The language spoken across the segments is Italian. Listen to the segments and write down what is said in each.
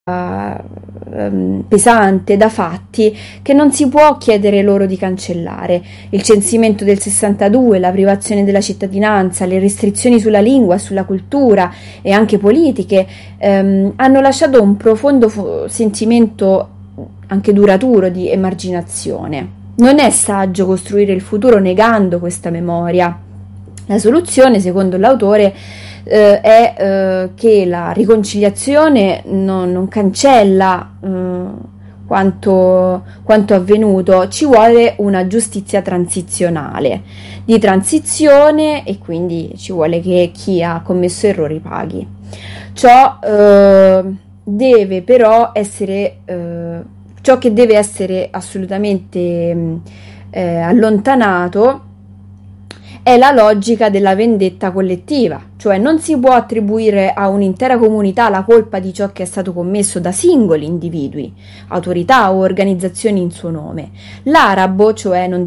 pesante da fatti che non si può chiedere loro di cancellare. Il censimento del 62, la privazione della cittadinanza, le restrizioni sulla lingua, sulla cultura e anche politiche hanno lasciato un profondo sentimento anche duraturo di emarginazione. Non è saggio costruire il futuro negando questa memoria. La soluzione, secondo l'autore, è che la riconciliazione non cancella quanto avvenuto, ci vuole una giustizia transizionale, di transizione, e quindi ci vuole che chi ha commesso errori paghi. Ciò deve però essere ciò che deve essere assolutamente allontanato è la logica della vendetta collettiva, cioè non si può attribuire a un'intera comunità la colpa di ciò che è stato commesso da singoli individui, autorità o organizzazioni in suo nome. L'arabo, cioè, non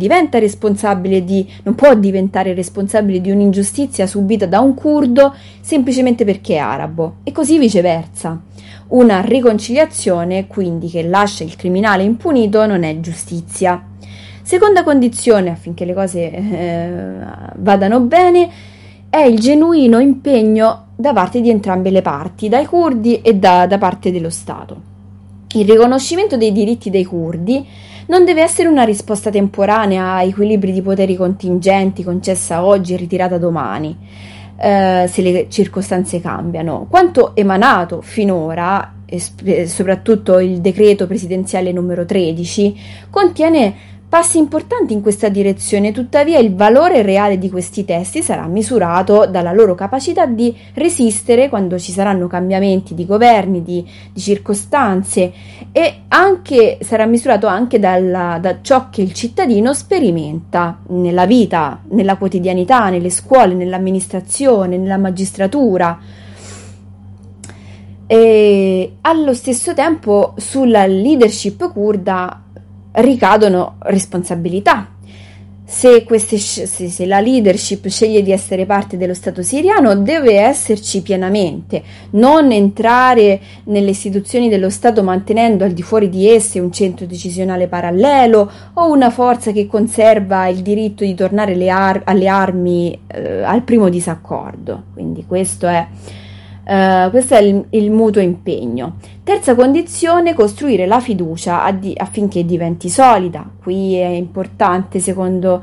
può diventare responsabile di un'ingiustizia subita da un curdo semplicemente perché è arabo, e così viceversa. Una riconciliazione, quindi, che lascia il criminale impunito non è giustizia. Seconda condizione affinché le cose vadano bene è il genuino impegno da parte di entrambe le parti, dai curdi e da parte dello Stato. Il riconoscimento dei diritti dei curdi non deve essere una risposta temporanea a equilibri di poteri contingenti concessa oggi e ritirata domani, se le circostanze cambiano. Quanto emanato finora, e soprattutto il decreto presidenziale numero 13, contiene passi importanti in questa direzione, tuttavia il valore reale di questi testi sarà misurato dalla loro capacità di resistere quando ci saranno cambiamenti di governi, di circostanze, e sarà misurato anche da ciò che il cittadino sperimenta nella vita, nella quotidianità, nelle scuole, nell'amministrazione, nella magistratura. E allo stesso tempo sulla leadership curda ricadono responsabilità. Se la leadership sceglie di essere parte dello Stato siriano, deve esserci pienamente, non entrare nelle istituzioni dello Stato mantenendo al di fuori di esse un centro decisionale parallelo o una forza che conserva il diritto di tornare alle armi al primo disaccordo. Quindi questo è il mutuo impegno. Terza condizione: costruire la fiducia affinché diventi solida. Qui è importante, secondo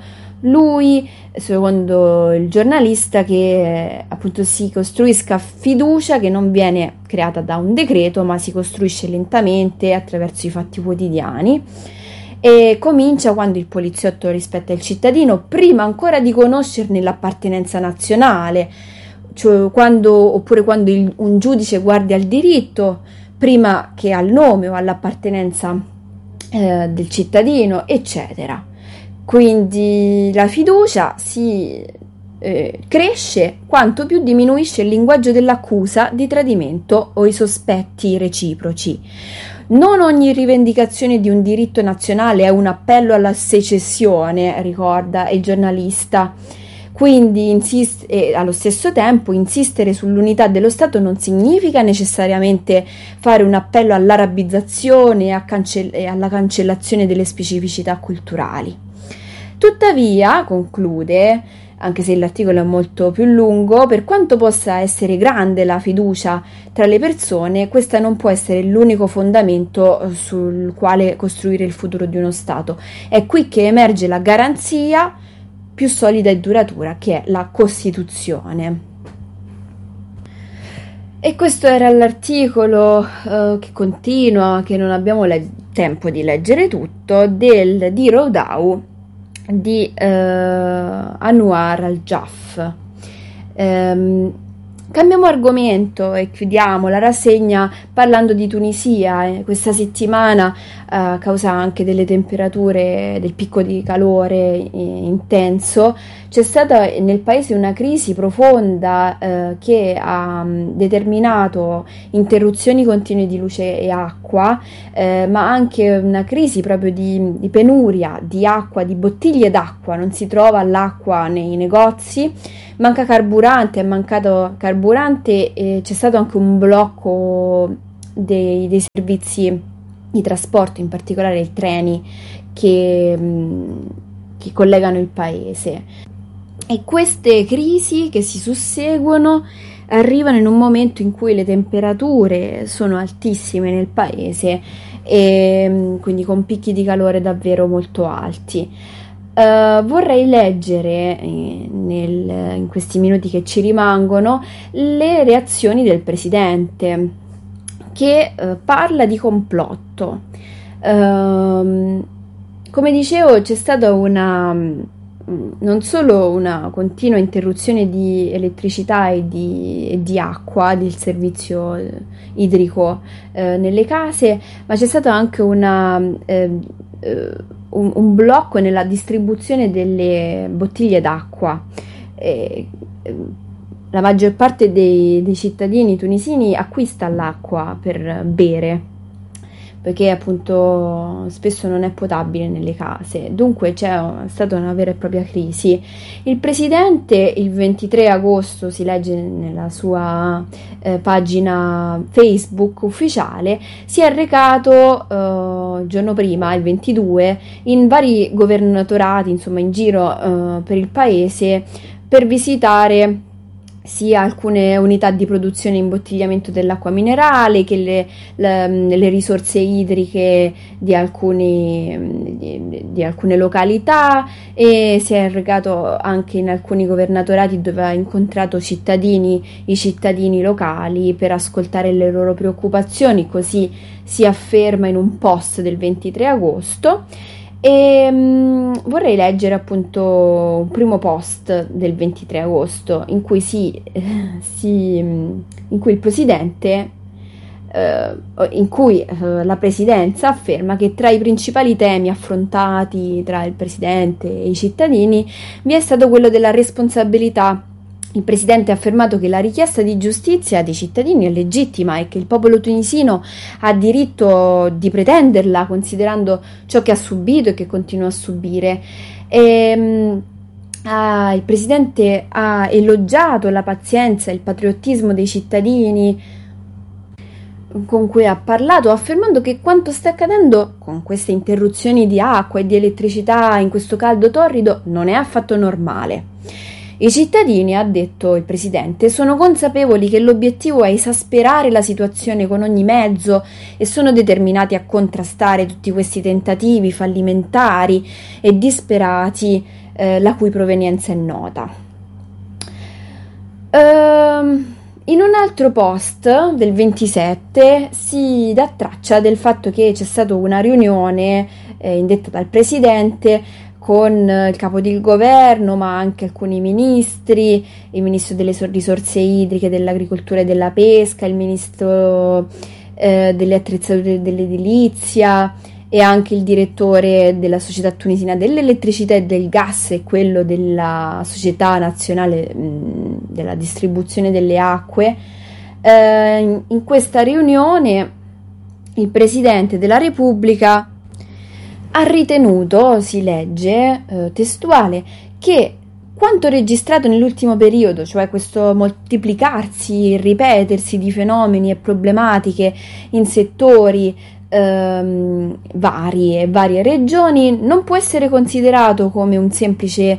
il giornalista, che appunto si costruisca fiducia che non viene creata da un decreto, ma si costruisce lentamente attraverso i fatti quotidiani, e comincia quando il poliziotto rispetta il cittadino prima ancora di conoscerne l'appartenenza nazionale, cioè quando un giudice guardi al diritto prima che al nome o all'appartenenza del cittadino, eccetera. Quindi la fiducia si cresce quanto più diminuisce il linguaggio dell'accusa di tradimento o i sospetti reciproci. Non ogni rivendicazione di un diritto nazionale è un appello alla secessione, ricorda il giornalista. Quindi allo stesso tempo insistere sull'unità dello Stato non significa necessariamente fare un appello all'arabizzazione e alla cancellazione delle specificità culturali. Tuttavia, conclude, anche se l'articolo è molto più lungo, per quanto possa essere grande la fiducia tra le persone, questa non può essere l'unico fondamento sul quale costruire il futuro di uno Stato. È qui che emerge la garanzia più solida e duratura, che è la Costituzione. E questo era l'articolo che continua, che non abbiamo tempo di leggere tutto, di Roudou di Anouar al-Jaff. Cambiamo argomento e chiudiamo la rassegna parlando di Tunisia. Questa settimana, a causa anche delle temperature, del picco di calore intenso, c'è stata nel paese una crisi profonda che ha determinato interruzioni continue di luce e acqua, ma anche una crisi proprio di penuria di acqua, di bottiglie d'acqua. Non si trova l'acqua nei negozi, manca carburante, è mancato carburante, e c'è stato anche un blocco dei servizi di trasporto, in particolare i treni che collegano il paese. E queste crisi che si susseguono arrivano in un momento in cui le temperature sono altissime nel paese e quindi con picchi di calore davvero molto alti. Vorrei leggere in questi minuti che ci rimangono le reazioni del presidente, che parla di complotto. Come dicevo, c'è stata non solo una continua interruzione di elettricità e di acqua, del servizio idrico nelle case, ma c'è stato anche un blocco nella distribuzione delle bottiglie d'acqua. La maggior parte dei cittadini tunisini acquista l'acqua per bere, perché appunto spesso non è potabile nelle case, dunque c'è stata una vera e propria crisi. Il presidente il 23 agosto, si legge nella sua pagina Facebook ufficiale, si è recato il giorno prima, il 22, in vari governatorati, insomma in giro per il paese, per visitare sia alcune unità di produzione e imbottigliamento dell'acqua minerale che le risorse idriche di alcune località, e si è recato anche in alcuni governatorati dove ha incontrato i cittadini locali per ascoltare le loro preoccupazioni, così si afferma in un post del 23 agosto. E vorrei leggere appunto un primo post del 23 agosto in cui il presidente la presidenza afferma che tra i principali temi affrontati tra il presidente e i cittadini vi è stato quello della responsabilità. Il presidente ha affermato che la richiesta di giustizia dei cittadini è legittima e che il popolo tunisino ha diritto di pretenderla, considerando ciò che ha subito e che continua a subire. Il presidente ha elogiato la pazienza e il patriottismo dei cittadini con cui ha parlato, affermando che quanto sta accadendo con queste interruzioni di acqua e di elettricità in questo caldo torrido non è affatto normale. I cittadini, ha detto il presidente, sono consapevoli che l'obiettivo è esasperare la situazione con ogni mezzo e sono determinati a contrastare tutti questi tentativi fallimentari e disperati, la cui provenienza è nota. In un altro post del 27 si dà traccia del fatto che c'è stata una riunione indetta dal presidente con il capo del governo, ma anche alcuni ministri, il ministro delle risorse idriche, dell'agricoltura e della pesca, il ministro delle attrezzature dell'edilizia e anche il direttore della società tunisina dell'elettricità e del gas e quello della società nazionale della distribuzione delle acque. In questa riunione il presidente della Repubblica ha ritenuto, si legge testuale, che quanto registrato nell'ultimo periodo, cioè questo moltiplicarsi, ripetersi di fenomeni e problematiche in settori vari e varie regioni, non può essere considerato come una semplice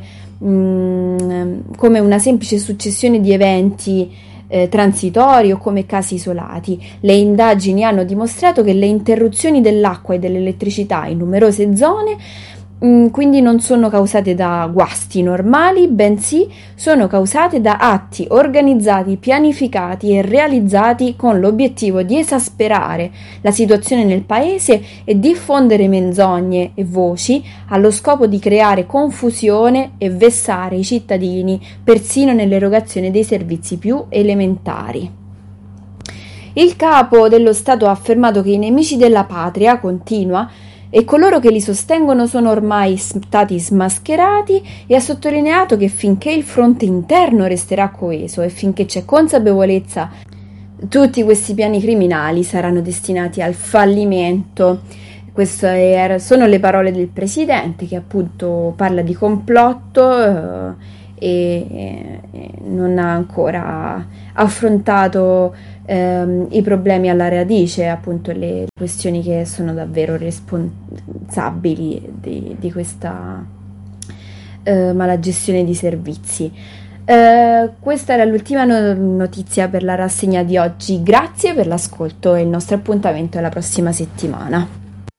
successione di eventi transitori o come casi isolati. Le indagini hanno dimostrato che le interruzioni dell'acqua e dell'elettricità in numerose zone quindi non sono causate da guasti normali, bensì sono causate da atti organizzati, pianificati e realizzati con l'obiettivo di esasperare la situazione nel paese e diffondere menzogne e voci allo scopo di creare confusione e vessare i cittadini persino nell'erogazione dei servizi più elementari. Il capo dello Stato ha affermato che i nemici della patria, continua, e coloro che li sostengono sono ormai stati smascherati, e ha sottolineato che finché il fronte interno resterà coeso e finché c'è consapevolezza, tutti questi piani criminali saranno destinati al fallimento. Queste sono le parole del presidente, che appunto parla di complotto e non ha ancora affrontato i problemi alla radice, appunto le questioni che sono davvero responsabili di questa malagestione di servizi. Questa era l'ultima notizia per la rassegna di oggi. Grazie per l'ascolto e il nostro appuntamento è la prossima settimana.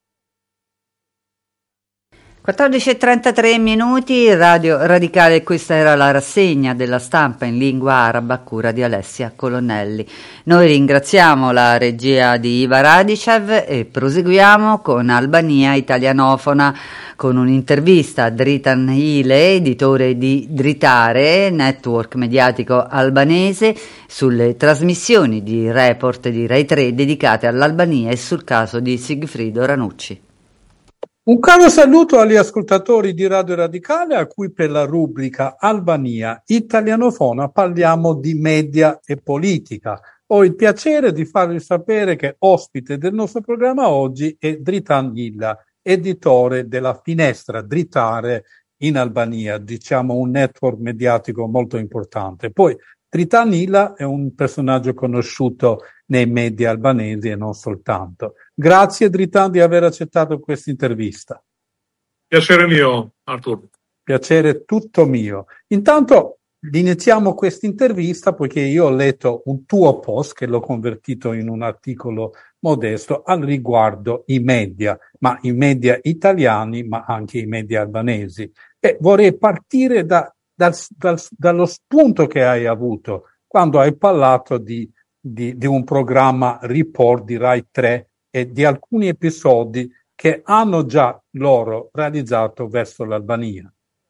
14:33 minuti, Radio Radicale, questa era la rassegna della stampa in lingua araba a cura di Alessia Colonnelli. Noi ringraziamo la regia di Iva Radicev e proseguiamo con Albania Italianofona, con un'intervista a Dritan Hile, editore di Dritare, network mediatico albanese, sulle trasmissioni di report di Rai 3 dedicate all'Albania e sul caso di Sigfrido Ranucci. Un caro saluto agli ascoltatori di Radio Radicale, a cui per la rubrica Albania Italianofona parliamo di media e politica. Ho il piacere di farvi sapere che ospite del nostro programma oggi è Dritan Hila, editore della Finestra Dritare in Albania, diciamo un network mediatico molto importante. Poi Dritan Hila è un personaggio conosciuto nei media albanesi e non soltanto. Grazie Dritan di aver accettato questa intervista. Piacere mio, Artur. Piacere tutto mio. Intanto iniziamo questa intervista poiché io ho letto un tuo post che l'ho convertito in un articolo modesto al riguardo i media, ma i media italiani, ma anche i media albanesi. E vorrei partire dallo spunto che hai avuto quando hai parlato di un programma report di Rai 3 e di alcuni episodi che hanno già loro realizzato verso l'Albania.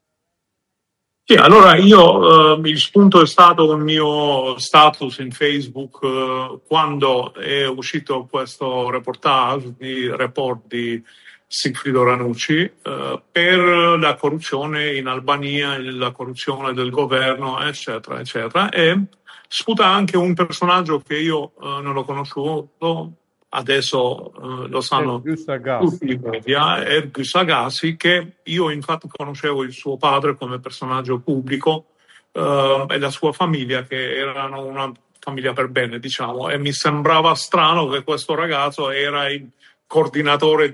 Sì, allora io il spunto è stato il mio status in Facebook quando è uscito questo report di Sigfrido Ranucci per la corruzione in Albania, la corruzione del governo, eccetera, eccetera, e sputa anche un personaggio che io non l'ho conosciuto, adesso lo sanno tutti i media, Ergüs Agassi, che io infatti conoscevo il suo padre come personaggio pubblico e la sua famiglia, che erano una famiglia per bene, diciamo, e mi sembrava strano che questo ragazzo era il coordinatore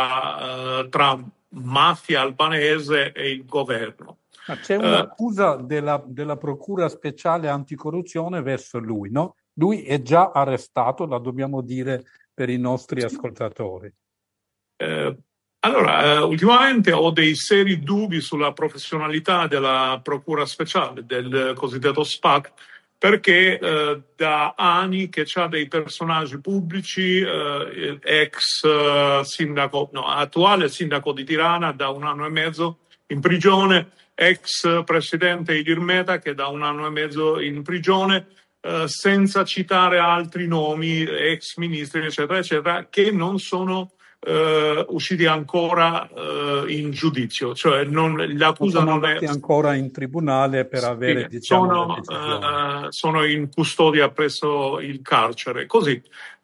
tra mafia albanese e il governo. Ma c'è un'accusa della Procura Speciale Anticorruzione verso lui, no? Lui è già arrestato, la dobbiamo dire per i nostri ascoltatori. Allora, ultimamente ho dei seri dubbi sulla professionalità della Procura Speciale, del cosiddetto SPAC, perché da anni che c'ha dei personaggi pubblici, attuale sindaco di Tirana da 1 anno e mezzo in prigione, ex presidente Ilir Meta che da 1 anno e mezzo in prigione, senza citare altri nomi, ex ministri, eccetera, eccetera, che non sono usciti ancora in giudizio, cioè l'accusa non è ancora in tribunale per avere, diciamo, sono in custodia presso il carcere. Così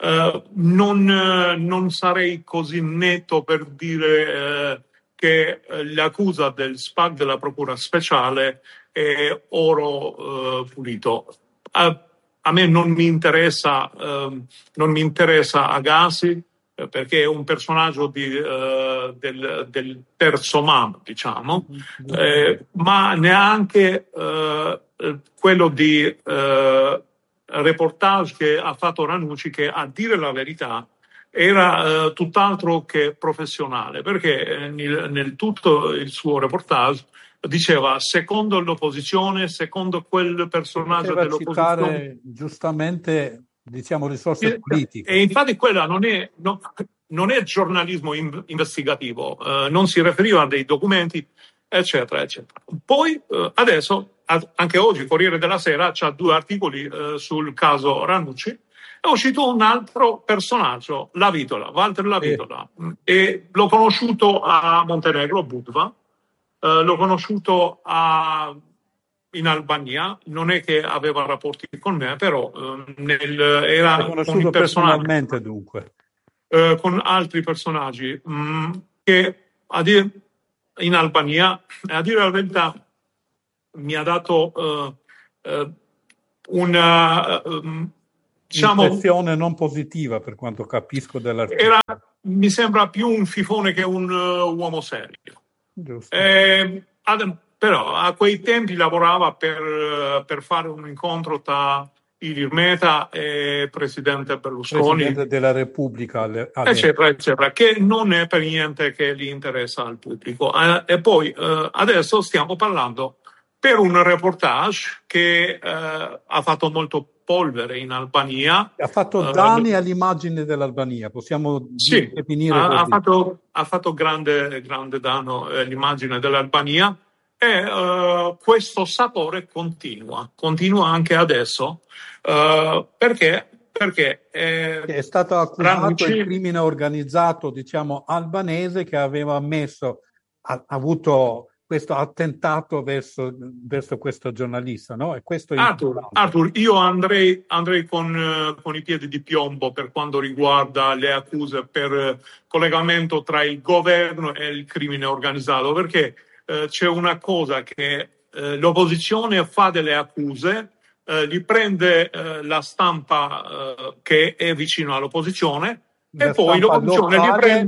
non sarei così netto per dire che l'accusa del SPAC della Procura Speciale è oro pulito. A me non mi interessa Agassi, perché è un personaggio del terzo man, diciamo, ma neanche quello di reportage che ha fatto Ranucci, che a dire la verità era tutt'altro che professionale, perché nel tutto il suo reportage diceva secondo l'opposizione, secondo quel personaggio dell'opposizione. Citare giustamente, diciamo, risorse politiche. E infatti quella non è giornalismo investigativo, non si riferiva a dei documenti, eccetera, eccetera. Poi adesso, anche oggi, Corriere della Sera c'ha 2 articoli sul caso Ranucci. È uscito un altro personaggio, Walter Lavitola, e l'ho conosciuto a Montenegro, Budva, l'ho conosciuto in Albania, non è che aveva rapporti con me, però era conosciuto personalmente, dunque. Con altri personaggi che in Albania, a dire la verità, mi ha dato una diciamo, impressione non positiva, per quanto capisco dell'articolo. Mi sembra più un fifone che un uomo serio. Giusto. Però a quei tempi lavorava per fare un incontro tra Ilir Meta e presidente Berlusconi, Presidente della Repubblica, eccetera, eccetera, che non è per niente che gli interessa al pubblico. E poi adesso stiamo parlando per un reportage che ha fatto molto polvere in Albania. Ha fatto danni all'immagine dell'Albania, possiamo definire così. Ha fatto grande danno all'immagine dell'Albania, e questo sapore continua anche adesso, perché è stato accusato il crimine organizzato, diciamo, albanese, che aveva avuto questo attentato verso questo giornalista, no? E questo è Arthur, io andrei con i piedi di piombo per quanto riguarda le accuse per collegamento tra il governo e il crimine organizzato, perché c'è una cosa che l'opposizione fa delle accuse, li prende la stampa che è vicino all'opposizione, e poi l'opposizione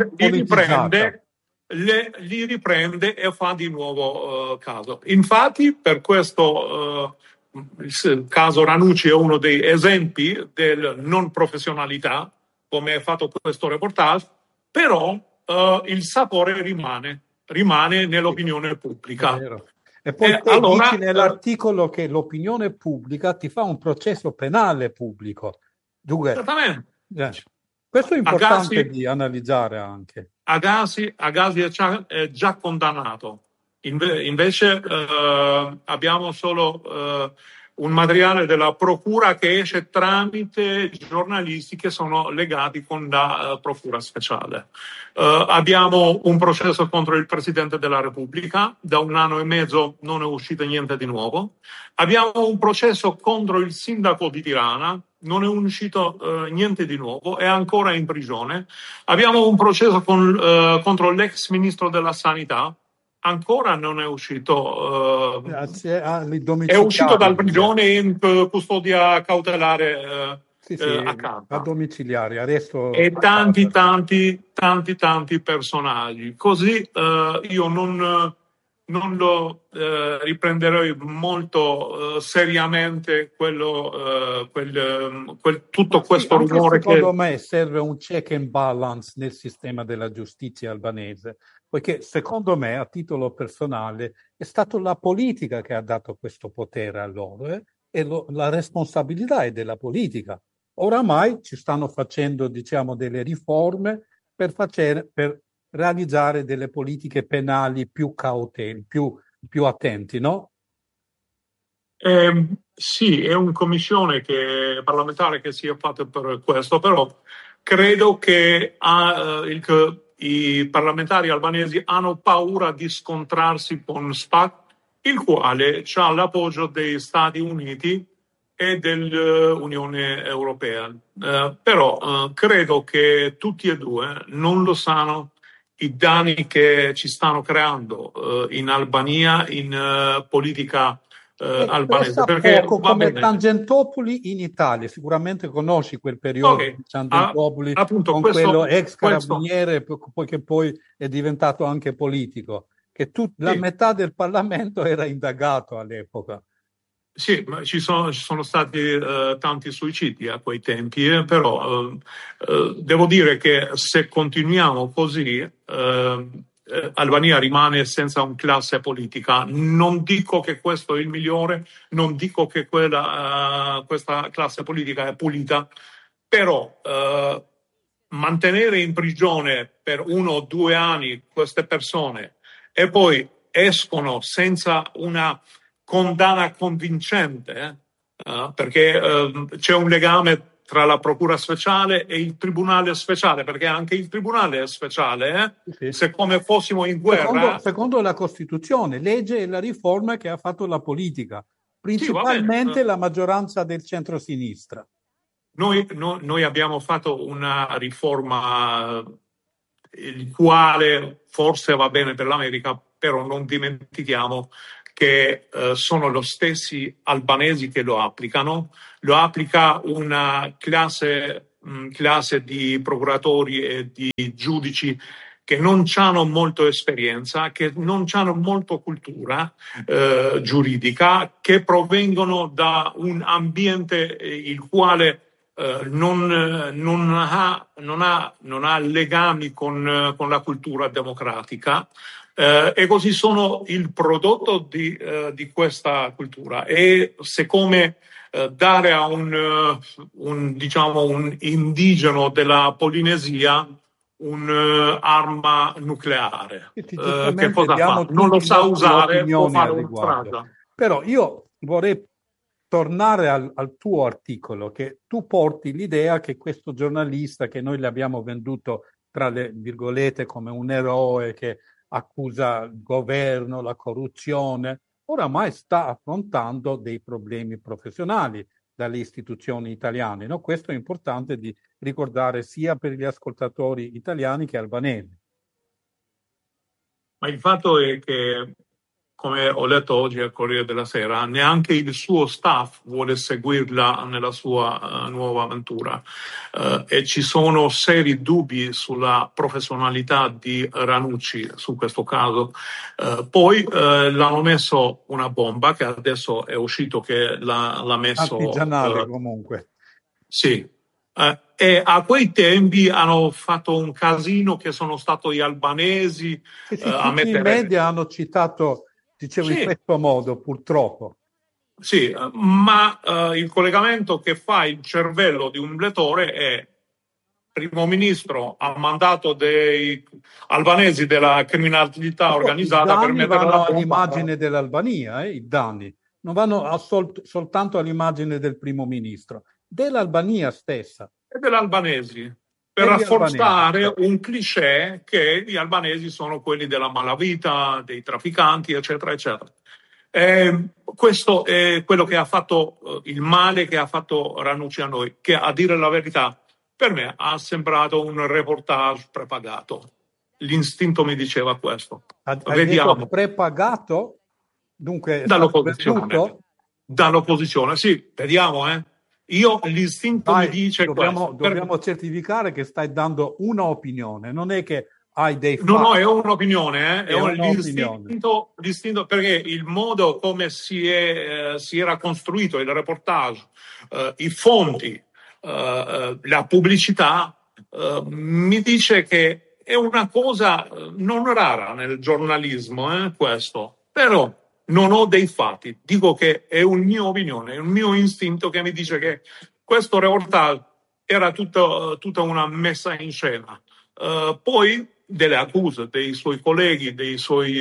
li riprende e fa di nuovo caso. Infatti, per questo il caso Ranucci è uno dei esempi del non professionalità, come è fatto questo reportage, però il sapore rimane nell'opinione pubblica. E poi dici nell'articolo che l'opinione pubblica ti fa un processo penale pubblico. Dunque, certamente. Questo è importante di analizzare anche. Agassi è già condannato. Invece abbiamo solo un materiale della procura che esce tramite giornalisti che sono legati con la procura speciale. Abbiamo un processo contro il Presidente della Repubblica, da 1 anno e mezzo non è uscito niente di nuovo. Abbiamo un processo contro il sindaco di Tirana, non è uscito niente di nuovo, è ancora in prigione. Abbiamo un processo contro l'ex ministro della Sanità, ancora non è uscito, è uscito dal prigione in custodia cautelare a casa. A domiciliare, arresto. E tanti personaggi. Così io non lo riprenderei molto seriamente tutto questo rumore. Secondo me serve un check and balance nel sistema della giustizia albanese, poiché secondo me, a titolo personale, è stata la politica che ha dato questo potere a loro, e la responsabilità è della politica. Oramai ci stanno facendo, diciamo, delle riforme per realizzare delle politiche penali più cautele, più attenti, no? Sì, è una commissione parlamentare che si è fatta per questo, però credo che i parlamentari albanesi hanno paura di scontrarsi con SPAC, il quale ha l'appoggio degli Stati Uniti e dell'Unione Europea. Però credo che tutti e due non lo sanno i danni che ci stanno creando in Albania, in politica albanese. Perché come Tangentopoli in Italia, sicuramente conosci quel periodo di Tangentopoli, con quello ex carabiniere, che poi è diventato anche politico, che la metà del Parlamento era indagato all'epoca. Sì, ma ci sono stati tanti suicidi a quei tempi, però devo dire che se continuiamo così, Albania rimane senza una classe politica. Non dico che questo è il migliore, non dico che questa classe politica è pulita, però mantenere in prigione per 1 o 2 anni queste persone e poi escono senza una condanna convincente, perché c'è un legame tra la procura speciale e il tribunale speciale, perché anche il tribunale è speciale, sì. Se come fossimo in guerra. Secondo la Costituzione, legge e la riforma che ha fatto la politica, principalmente la maggioranza del centro-sinistra. Noi abbiamo fatto una riforma il quale forse va bene per l'America, però non dimentichiamo che sono lo stessi albanesi che lo applicano. Lo applica una classe di procuratori e di giudici che non hanno molto esperienza, che non hanno molto cultura giuridica, che provengono da un ambiente il quale non ha legami con la cultura democratica, e così sono il prodotto di questa cultura. E siccome dare a un indigeno della Polinesia un'arma nucleare, che cosa fa? Non lo sa usare, può fare una strage. Però io vorrei tornare al tuo articolo, che tu porti l'idea che questo giornalista, che noi le abbiamo venduto tra le virgolette come un eroe che accusa il governo, la corruzione, oramai sta affrontando dei problemi professionali dalle istituzioni italiane, no? Questo è importante di ricordare sia per gli ascoltatori italiani che albanesi. Ma il fatto è che, come ho letto oggi al Corriere della Sera, neanche il suo staff vuole seguirla nella sua nuova avventura, e ci sono seri dubbi sulla professionalità di Ranucci su questo caso. Poi l'hanno messo una bomba, che adesso è uscito che l'ha messo... Artigianale comunque. Sì. E a quei tempi hanno fatto un casino, che sono stati gli albanesi a mettere... I media hanno citato, dicevo, in questo modo, purtroppo. Sì, ma il collegamento che fa il cervello di un lettore è: primo ministro ha mandato dei albanesi della criminalità organizzata per mettere la bomba. All'immagine dell'Albania, i danni non vanno soltanto all'immagine del primo ministro, dell'Albania stessa. E degli albanesi, per rafforzare un cliché che gli albanesi sono quelli della malavita, dei trafficanti, eccetera, eccetera. Questo è quello che ha fatto, il male che ha fatto Ranucci a noi, che, a dire la verità, per me ha sembrato un reportage prepagato. L'istinto mi diceva questo. Vediamo. Detto prepagato? Dunque dall'opposizione, sì, vediamo, Io l'istinto mi dice dobbiamo certificare che stai dando una opinione, non è che hai dei fatti. No, è un'opinione, l'istinto, perché il modo come si era costruito il reportage, i fonti, la pubblicità, mi dice che è una cosa non rara nel giornalismo, questo. Però non ho dei fatti, dico che è una mia opinione, è un mio istinto che mi dice che questo reportage era tutta una messa in scena. Poi delle accuse dei suoi colleghi, dei suoi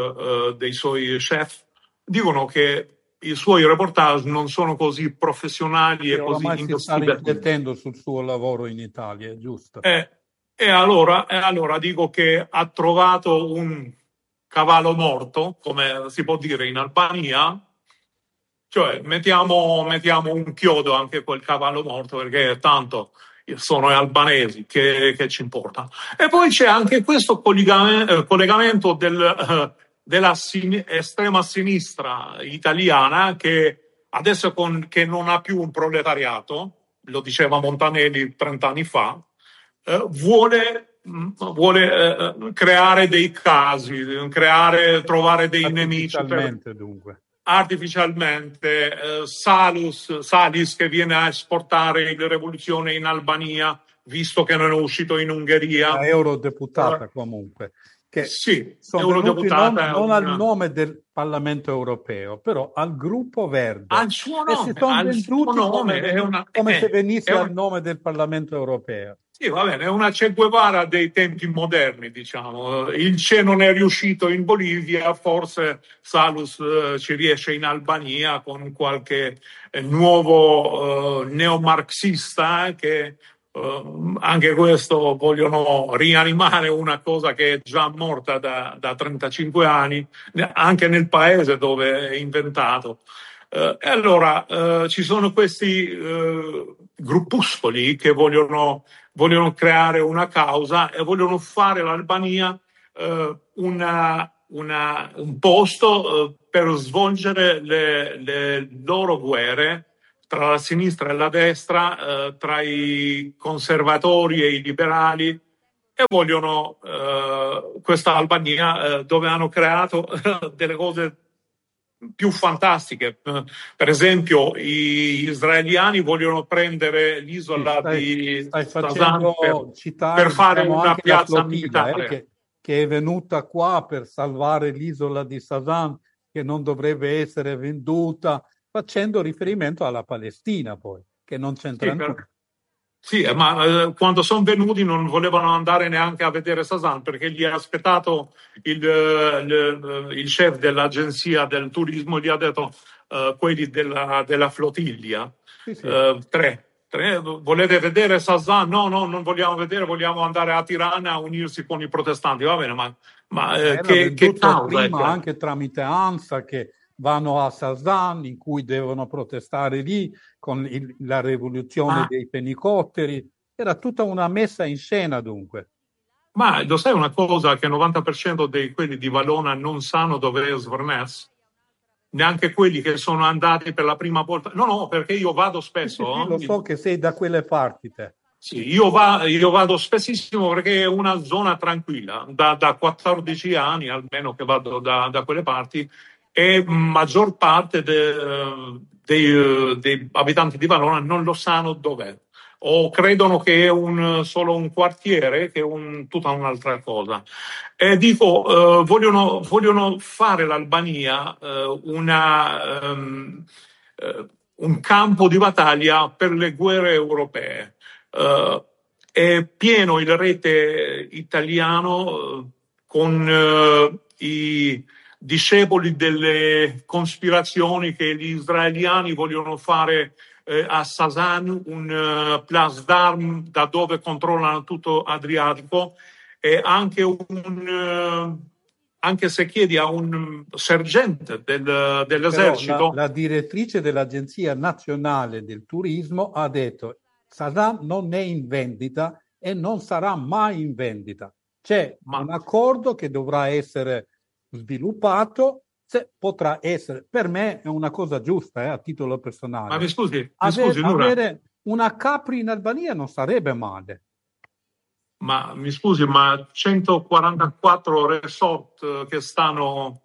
chef, dicono che i suoi reportage non sono così professionali e così investigativi. Si sta riflettendo sul suo lavoro in Italia, è giusto? E allora dico che ha trovato un cavallo morto, come si può dire in Albania, cioè mettiamo un chiodo anche a quel cavallo morto, perché tanto sono albanesi, che ci importa. E poi c'è anche questo collegamento della estrema sinistra italiana, che adesso che non ha più un proletariato, lo diceva Montanelli 30 anni fa, vuole creare dei casi, trovare dei nemici. Artificialmente, Salis che viene a esportare la rivoluzione in Albania, visto che non è uscito in Ungheria. La eurodeputata comunque. Che sì, sono eurodeputata non al nome del Parlamento europeo, però al gruppo verde. Al suo nome, come se venisse al nome del Parlamento europeo. Sì, va bene, è una Che Guevara dei tempi moderni, diciamo. Il Che non è riuscito in Bolivia, forse Salus ci riesce in Albania con qualche nuovo neomarxista che anche questo vogliono rianimare una cosa che è già morta da 35 anni, anche nel paese dove è inventato. E allora ci sono questi gruppuscoli che vogliono creare una causa e vogliono fare l'Albania un posto per svolgere le loro guerre tra la sinistra e la destra, tra i conservatori e i liberali, e vogliono questa Albania dove hanno creato delle cose più fantastiche. Per esempio, gli israeliani vogliono prendere l'isola di Sazan per fare una piazza militare. Che è venuta qua per salvare l'isola di Sazan, che non dovrebbe essere venduta, facendo riferimento alla Palestina, poi, che non c'entra nulla. Sì, ma quando sono venuti non volevano andare neanche a vedere Sazan, perché gli ha aspettato il chef dell'agenzia del turismo, gli ha detto quelli della flottiglia, sì. Tre, volete vedere Sazan? No, non vogliamo vedere, vogliamo andare a Tirana a unirsi con i protestanti. Va bene, ma che causa? Prima anche tramite ANSA, che vanno a Sazan, in cui devono protestare lì con la rivoluzione dei fenicotteri. Era tutta una messa in scena, dunque. Ma lo sai una cosa, che il 90% di quelli di Valona non sanno dove è Svornes? Neanche quelli che sono andati per la prima volta. No, perché io vado spesso. Sì, lo so che sei da quelle parti te. Sì, io vado spessissimo perché è una zona tranquilla. Da 14 anni almeno che vado da quelle parti, e maggior parte dei abitanti di Valona non lo sanno dov'è, o credono che è solo un quartiere, che è tutta un'altra cosa. E dico, vogliono fare l'Albania un campo di battaglia per le guerre europee. È pieno il rete italiano con i discepoli delle cospirazioni che gli israeliani vogliono fare a Sazan, un place d'armes da dove controllano tutto Adriatico, e anche se chiedi a un sergente dell'esercito. La direttrice dell'Agenzia Nazionale del Turismo ha detto: Sazan non è in vendita e non sarà mai in vendita. C'è un accordo che dovrà essere sviluppato, potrà essere, per me è una cosa giusta, a titolo personale. Ma mi scusi, avere una Capri in Albania non sarebbe male. Ma mi scusi, ma 144 resort che stanno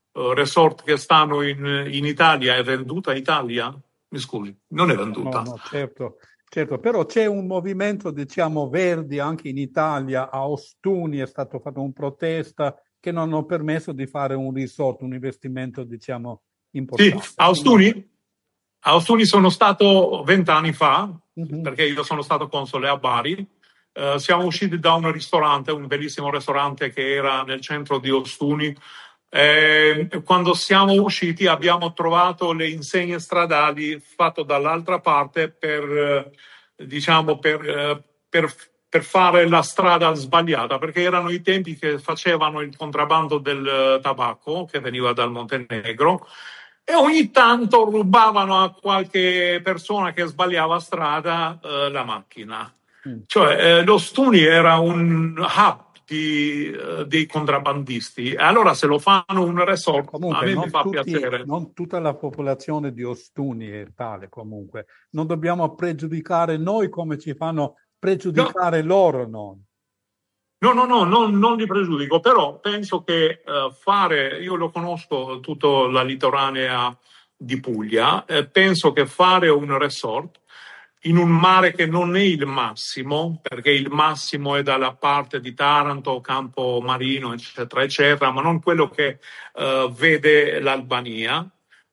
in Italia, è venduta in Italia? Mi scusi, non è venduta. No, certo, però c'è un movimento, diciamo, Verdi anche in Italia. A Ostuni è stato fatto un protesta che non hanno permesso di fare un resort, un investimento, diciamo, importante. Sì, a Ostuni sono stato 20 anni fa, perché io sono stato console a Bari. Siamo usciti da un ristorante, un bellissimo ristorante che era nel centro di Ostuni. Quando siamo usciti abbiamo trovato le insegne stradali fatte dall'altra parte per fare la strada sbagliata, perché erano i tempi che facevano il contrabbando del tabacco che veniva dal Montenegro, e ogni tanto rubavano a qualche persona che sbagliava strada la macchina. Cioè lo Stuni era un hub dei contrabbandisti, allora se lo fanno un resort, comunque, a me mi fa piacere. Non tutta la popolazione di Ostuni è tale, comunque non dobbiamo pregiudicare noi come ci fanno pregiudicare loro. No, non li pregiudico, però penso che io lo conosco tutta la litoranea di Puglia, penso che fare un resort in un mare che non è il massimo, perché il massimo è dalla parte di Taranto, Campo Marino, eccetera, eccetera, ma non quello che vede l'Albania,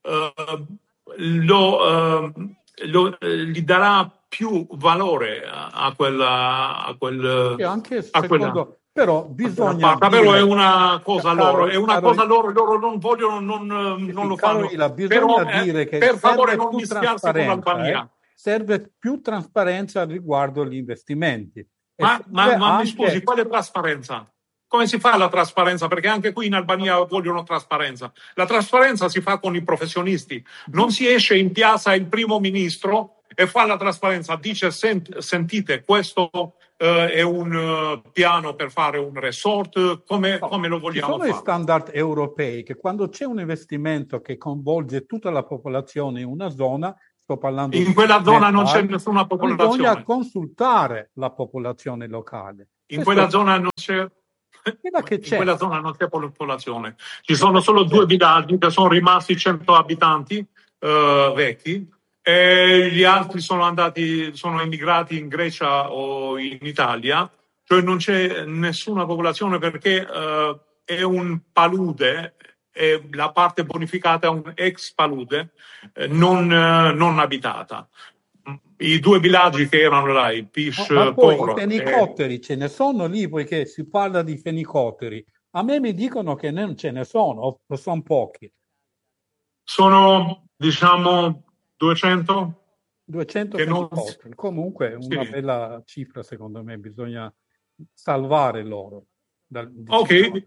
gli darà più valore a quel e anche secondo, però bisogna però è una cosa loro, loro non vogliono, non lo fanno. Bisogna dire che per favore non mischiarsi con l'Albania. Serve più trasparenza riguardo agli investimenti. Ma mi scusi, quale trasparenza? Come si fa la trasparenza? Perché anche qui in Albania vogliono trasparenza. La trasparenza si fa con i professionisti. Non si esce in piazza il primo ministro e fa la trasparenza. Dice, sentite, questo è un piano per fare un resort? Come lo vogliamo ci sono fare? i standard europei che quando c'è un investimento che coinvolge tutta la popolazione in una zona, sto parlando In di quella zona non c'è hectare, nessuna bisogna popolazione. consultare la popolazione locale. In quella zona non c'è. Che In c'è. quella zona non c'è popolazione. Ci sono solo 2 villaggi che sono rimasti 100 abitanti vecchi, e gli altri sono emigrati in Grecia o in Italia, cioè non c'è nessuna popolazione perché è un palude, e la parte bonificata è un ex palude non abitata. I 2 villaggi che erano là, il Pish Ma poi i Poro fenicotteri ce ne sono lì, poiché si parla di fenicotteri. A me mi dicono che non ce ne sono, o sono pochi. sono, diciamo, 200? 200 che non. fenicotteri. Comunque è una Sì. bella cifra, secondo me, bisogna salvare loro. Ok,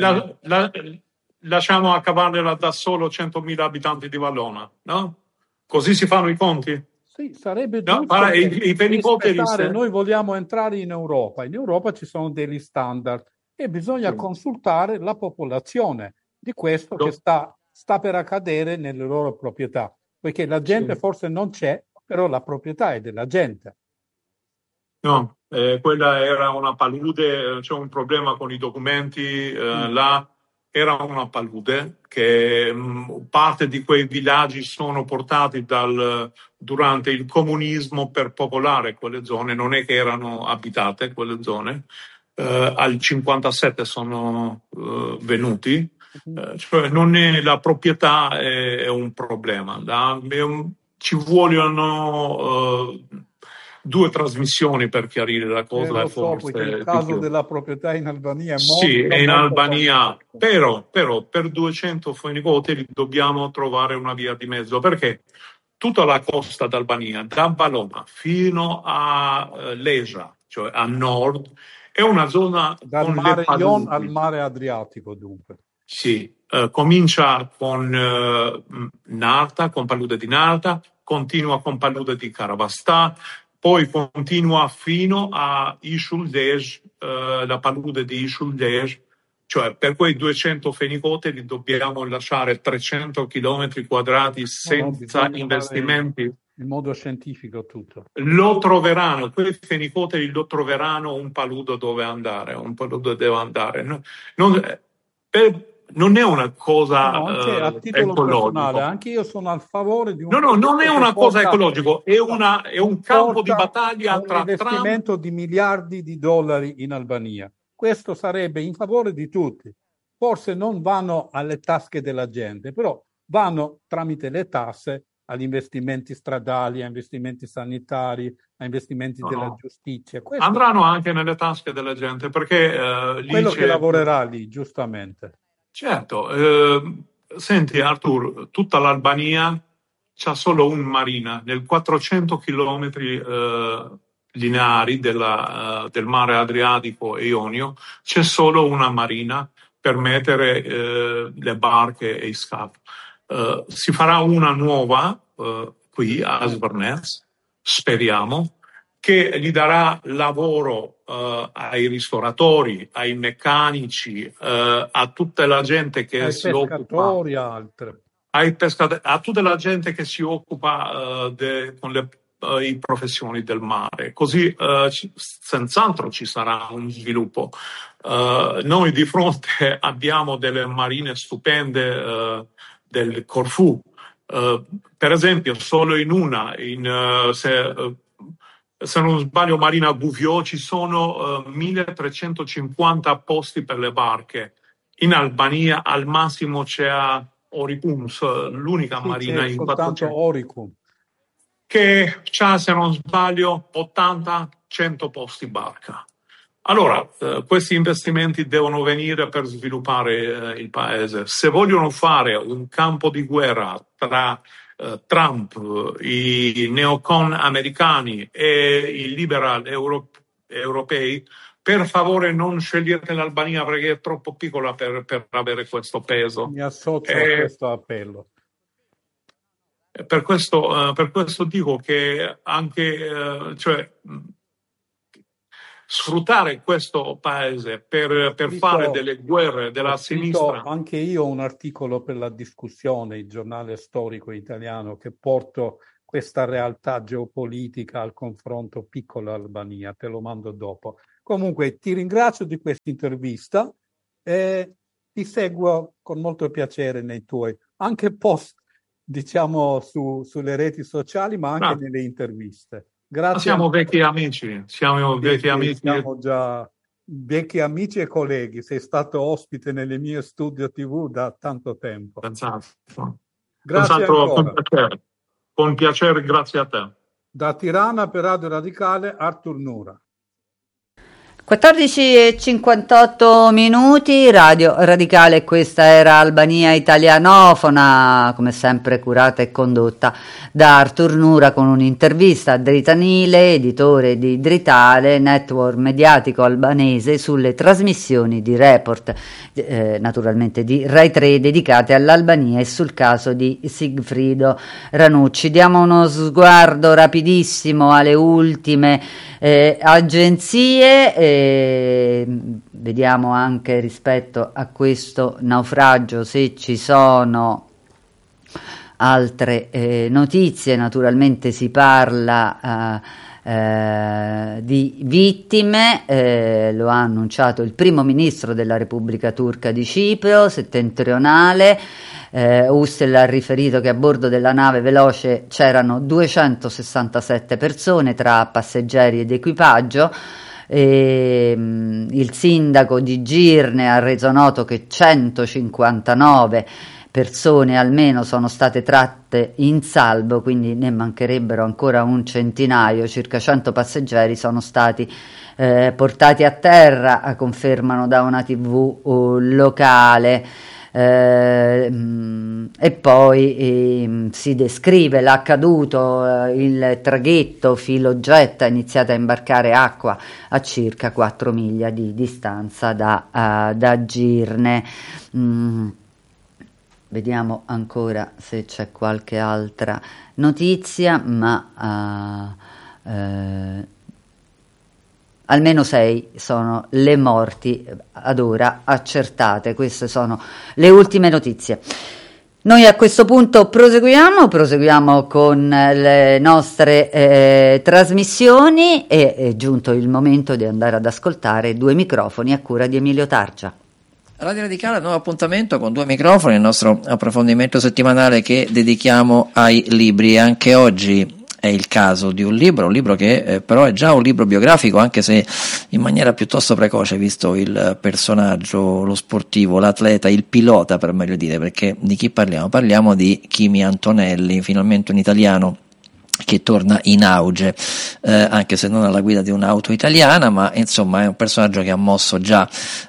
lasciamo a cavarla da solo 100.000 abitanti di Vallona, no? Così si fanno i conti? Sì, sarebbe No, giusto i fenicotteri. noi vogliamo entrare in Europa. In Europa ci sono degli standard e bisogna Sì. consultare la popolazione di questo che sta per accadere nelle loro proprietà, poiché la gente forse non c'è, però la proprietà è della gente. No, quella era una palude, c'è un problema con i documenti, là era una palude che parte di quei villaggi sono portati durante il comunismo per popolare quelle zone, non è che erano abitate quelle zone, al 57 sono venuti, cioè non è la proprietà è un problema, ci vogliono 2 trasmissioni per chiarire la cosa. Lo so, perché il caso della proprietà in Albania è sì, molto, è in molto Albania, complicato. però per 200 fenicotteri dobbiamo trovare una via di mezzo, perché tutta la costa d'Albania, da Valona fino a Leja, cioè a nord, è una zona Dal con le mare Ion paludi. al mare Adriatico, dunque. Sì, comincia con Narta, con palude di Narta, continua con palude di Karavasta, poi continua fino a Ishuldej, la palude di Ishuldej, cioè per quei 200 fenicotteri dobbiamo lasciare 300 km quadrati senza investimenti. In modo scientifico tutto. Lo troveranno, quei fenicotteri lo troveranno un paludo dove andare, un paludo deve andare. Non è una cosa anche a titolo personale, anche io sono a favore di un non è una cosa ecologica, è un campo di battaglia tra un investimento di miliardi di dollari in Albania. Questo sarebbe in favore di tutti. Forse non vanno alle tasche della gente, però vanno tramite le tasse agli investimenti stradali, a investimenti sanitari, a investimenti della giustizia. Questo andranno anche nelle tasche della gente, perché quello che lavorerà lì, giustamente. Certo, senti Artur, tutta l'Albania c'ha solo un marina, nel 400 chilometri lineari del mare Adriatico e Ionio c'è solo una marina per mettere le barche e i scafi. Si farà una nuova qui a Svernez, speriamo, che gli darà lavoro ai ristoratori, ai meccanici, a tutta la gente che ai si pescatori, occupa, a tutta la gente che si occupa con le professioni del mare. Così senz'altro ci sarà un sviluppo. Noi di fronte abbiamo delle marine stupende del Corfù. Per esempio, solo in una, se non sbaglio, Marina Bouviot, ci sono 1350 posti per le barche. In Albania al massimo c'è Oricum, l'unica marina in 400. Oricum. Che c'ha, se non sbaglio, 80-100 posti barca. Allora, questi investimenti devono venire per sviluppare il paese. Se vogliono fare un campo di guerra tra Trump, i neocon americani e i liberal europei, per favore non scegliete l'Albania perché è troppo piccola per avere questo peso. Mi associo a questo appello. Per questo dico che anche, sfruttare questo paese per fare delle guerre della sinistra. Anche io ho un articolo per la discussione, il giornale storico italiano, che porto questa realtà geopolitica al confronto piccola Albania, te lo mando dopo. Comunque ti ringrazio di questa intervista e ti seguo con molto piacere nei tuoi anche post, diciamo, sulle reti sociali, ma anche nelle interviste. Grazie. Siamo vecchi amici, siamo già vecchi amici e colleghi. Sei stato ospite nelle mie studio TV da tanto tempo. Grazie ancora. Con piacere, grazie a te. Da Tirana per Radio Radicale, Artur Nura. 14:58 minuti, Radio Radicale, questa era Albania Italianofona, come sempre curata e condotta da Artur Nura, con un'intervista a Dritanile, editore di Dritale, network mediatico albanese, sulle trasmissioni di report, naturalmente di Rai 3, dedicate all'Albania e sul caso di Sigfrido Ranucci. Diamo uno sguardo rapidissimo alle ultime agenzie. Vediamo anche rispetto a questo naufragio se ci sono altre notizie. Naturalmente si parla di vittime, lo ha annunciato il primo ministro della Repubblica Turca di Cipro settentrionale. Ussel ha riferito che a bordo della nave veloce c'erano 267 persone tra passeggeri ed equipaggio. Il sindaco di Girne ha reso noto che 159 persone almeno sono state tratte in salvo, quindi ne mancherebbero ancora un centinaio. Circa 100 passeggeri sono stati portati a terra, confermano da una TV locale. E poi si descrive l'accaduto. Il traghetto filogetta ha iniziato a imbarcare acqua a circa 4 miglia di distanza da Girne. Vediamo ancora se c'è qualche altra notizia, ma almeno 6 sono le morti ad ora accertate. Queste sono le ultime notizie. Noi a questo punto proseguiamo con le nostre trasmissioni e è giunto il momento di andare ad ascoltare Due microfoni a cura di Emilio Targia. Radio Radicale, nuovo appuntamento con Due microfoni, il nostro approfondimento settimanale che dedichiamo ai libri. Anche oggi è il caso di un libro che però è già un libro biografico, anche se in maniera piuttosto precoce, visto il personaggio, lo sportivo, l'atleta, il pilota per meglio dire, perché di chi parliamo? Parliamo di Kimi Antonelli, finalmente un italiano che torna in auge, anche se non alla guida di un'auto italiana, ma insomma è un personaggio che ha mosso già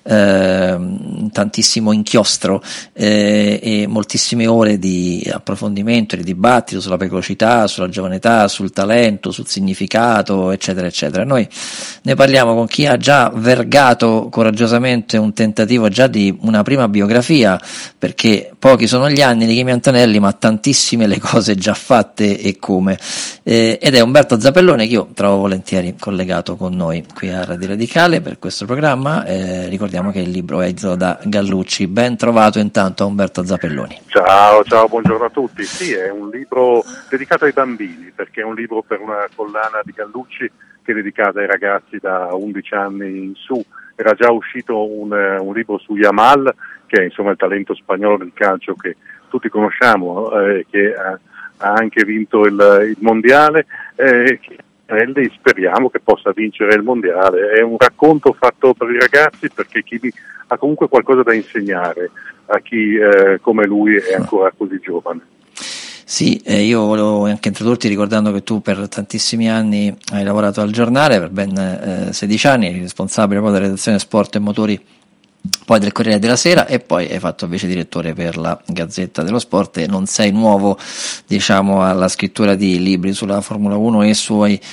tantissimo inchiostro e moltissime ore di approfondimento, di dibattito sulla precocità, sulla giovane età, sul talento, sul significato, eccetera eccetera. Noi ne parliamo con chi ha già vergato coraggiosamente un tentativo già di una prima biografia, perché pochi sono gli anni di Kimi Antonelli, ma tantissime le cose già fatte e come. Ed è Umberto Zappelloni, che io trovo volentieri collegato con noi qui a Radio Radicale per questo programma. Ricordiamo che il libro è edito da Gallucci. Ben trovato intanto a Umberto Zappelloni. Ciao, buongiorno a tutti. Sì, è un libro dedicato ai bambini, perché è un libro per una collana di Gallucci che è dedicata ai ragazzi da 11 anni in su. Era già uscito un libro su Yamal, che è insomma il talento spagnolo del calcio che tutti conosciamo, che ha anche vinto il mondiale, e speriamo che possa vincere il mondiale. È un racconto fatto per i ragazzi, perché Kimi ha comunque qualcosa da insegnare a chi come lui è ancora così giovane. Sì, io volevo anche introdurti ricordando che tu per tantissimi anni hai lavorato al giornale, per ben 16 anni, eri responsabile poi della redazione sport e motori, poi del Corriere della Sera, e poi hai fatto vice direttore per la Gazzetta dello Sport, e non sei nuovo, diciamo, alla scrittura di libri sulla Formula 1 e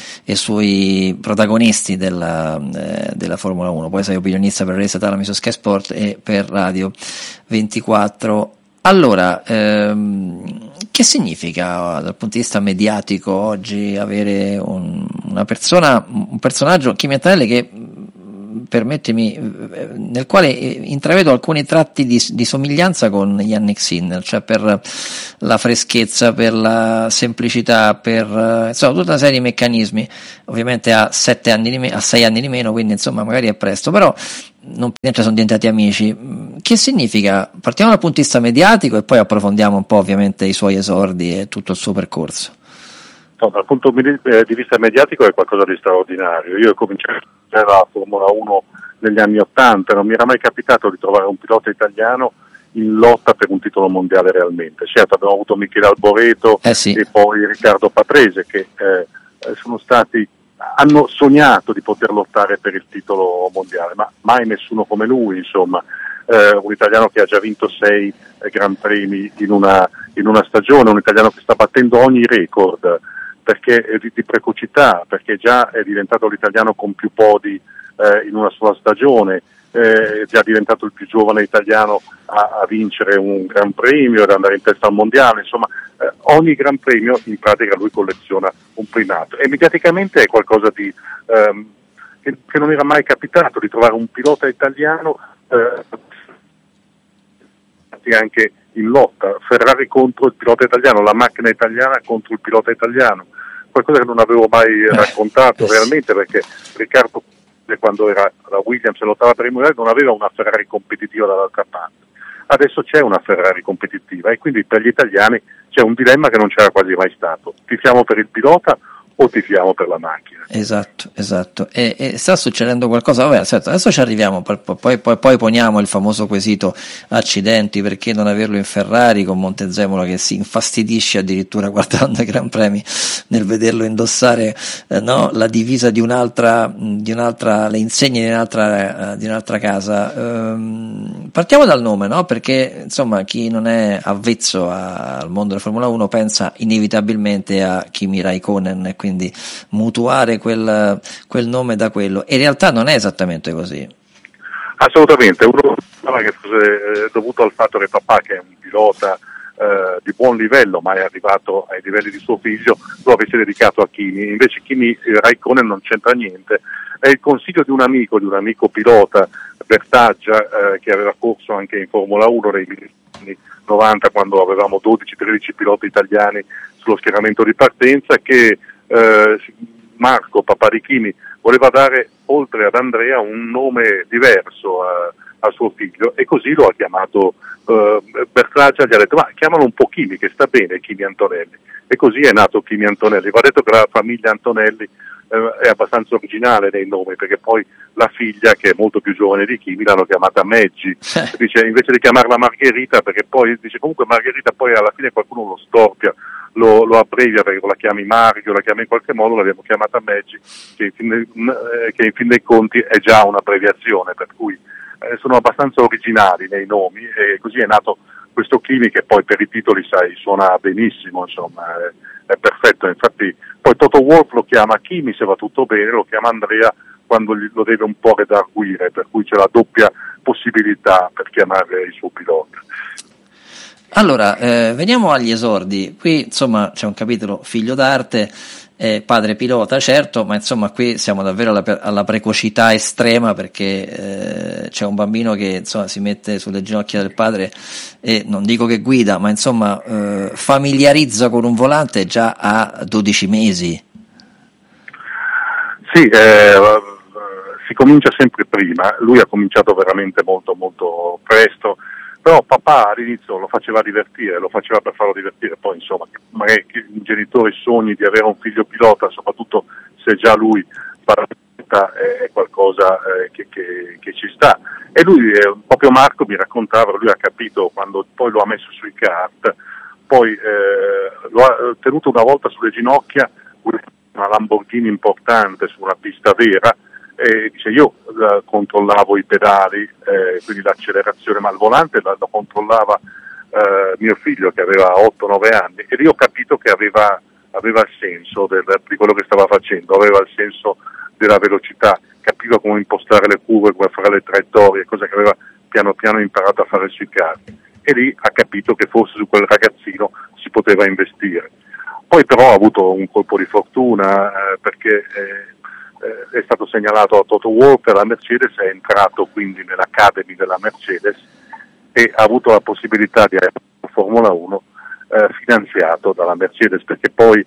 sui protagonisti della Formula 1. Poi sei opinionista per Resa Talami su Sky Sport e per Radio 24. Allora, che significa dal punto di vista mediatico oggi avere un personaggio, Kimi Antonelli, che permettimi, nel quale intravedo alcuni tratti di somiglianza con Yannick Sinner, cioè per la freschezza, per la semplicità, per insomma tutta una serie di meccanismi. Ovviamente ha 6 anni di meno, quindi insomma magari è presto, però non per niente sono diventati amici. Che significa? Partiamo dal punto di vista mediatico e poi approfondiamo un po' ovviamente i suoi esordi e tutto il suo percorso. No, dal punto di vista mediatico è qualcosa di straordinario. Io ho cominciato la Formula 1 negli anni '80, non mi era mai capitato di trovare un pilota italiano in lotta per un titolo mondiale realmente. Certo, abbiamo avuto Michele Alboreto sì. E poi Riccardo Patrese che hanno sognato di poter lottare per il titolo mondiale, ma mai nessuno come lui, insomma, un italiano che ha già vinto 6 Gran Premi in una stagione, un italiano che sta battendo ogni record perché di precocità, perché già è diventato l'italiano con più podi in una sola stagione, è già diventato il più giovane italiano a vincere un Gran Premio, ad andare in testa al mondiale, insomma ogni Gran Premio in pratica lui colleziona un primato e mediaticamente è qualcosa di che non era mai capitato di trovare un pilota italiano anche in lotta, Ferrari contro il pilota italiano, la macchina italiana contro il pilota italiano, qualcosa che non avevo mai raccontato realmente, perché Riccardo quando era la Williams e lottava per il mondiale non aveva una Ferrari competitiva dall'altra parte. Adesso c'è una Ferrari competitiva e quindi per gli italiani c'è un dilemma che non c'era quasi mai stato: tifiamo per il pilota o tifiamo per la macchina? Esatto. E sta succedendo qualcosa? Vabbè, aspetta, adesso ci arriviamo, poi poniamo il famoso quesito accidenti, perché non averlo in Ferrari, con Montezemolo che si infastidisce addirittura guardando i Gran Premi nel vederlo indossare la divisa di un'altra, le insegne di un'altra casa. Partiamo dal nome, no? Perché insomma chi non è avvezzo al mondo della Formula 1 pensa inevitabilmente a Kimi Raikkonen e quindi mutuare quel nome da quello, e in realtà non è esattamente così. Assolutamente, uno pensava che fosse dovuto al fatto che papà, che è un pilota di buon livello ma è arrivato ai livelli di suo figlio, lo avesse dedicato a Kimi. Invece Kimi Raikkonen non c'entra niente, è il consiglio di un amico pilota, Bertaggia, che aveva corso anche in Formula 1 nei anni 90, quando avevamo 12-13 piloti italiani sullo schieramento di partenza, che Marco, papà di Kimi, voleva dare oltre ad Andrea un nome diverso a suo figlio, e così lo ha chiamato Bertaggia, gli ha detto ma chiamalo un po' Kimi, che sta bene, Kimi Antonelli, e così è nato Kimi Antonelli. Va detto che la famiglia Antonelli è abbastanza originale nei nomi, perché poi la figlia, che è molto più giovane di Kimi, l'hanno chiamata Maggie, dice, invece di chiamarla Margherita, perché poi dice comunque Margherita poi alla fine qualcuno lo storpia, lo abbrevia, perché la chiami Mario, la chiami in qualche modo, l'abbiamo chiamata Maggie, che in fin dei conti è già un'abbreviazione, per cui sono abbastanza originali nei nomi, e così è nato questo Kimi, che poi per i titoli, sai, suona benissimo, insomma, è perfetto. Infatti poi Toto Wolff lo chiama Kimi se va tutto bene, lo chiama Andrea quando lo deve un po' redarguire, per cui c'è la doppia possibilità per chiamare il suo pilota. Allora, veniamo agli esordi. Qui insomma c'è un capitolo figlio d'arte, padre pilota, certo, ma insomma qui siamo davvero alla precocità estrema, perché c'è un bambino che insomma si mette sulle ginocchia del padre e non dico che guida, ma insomma familiarizza con un volante già a 12 mesi. Sì, si comincia sempre prima. Lui ha cominciato veramente molto molto presto, però papà all'inizio lo faceva divertire, lo faceva per farlo divertire, poi insomma magari i genitori sogni di avere un figlio pilota, soprattutto se già lui è qualcosa che ci sta. E lui, proprio Marco mi raccontava, lui ha capito quando poi lo ha messo sui kart, poi lo ha tenuto una volta sulle ginocchia, una Lamborghini importante su una pista vera, e dice io controllavo i pedali, quindi l'accelerazione, ma il volante lo controllava mio figlio che aveva 8-9 anni, e lì ho capito che aveva il senso di quello che stava facendo, aveva il senso della velocità, capiva come impostare le curve, come fare le traiettorie, cosa che aveva piano piano imparato a fare sui kart, e lì ha capito che forse su quel ragazzino si poteva investire. Poi però ha avuto un colpo di fortuna, perché è stato segnalato a Toto Wolff, e la Mercedes è entrato quindi nell'Academy della Mercedes e ha avuto la possibilità di avere la Formula 1 finanziato dalla Mercedes, perché poi